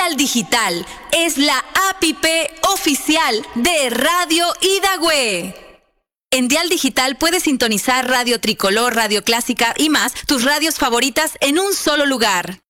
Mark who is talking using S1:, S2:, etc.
S1: Dial Digital es la app oficial de Radio Hidagüe. En Dial Digital puedes sintonizar Radio Tricolor, Radio Clásica y más, tus radios favoritas en un solo lugar.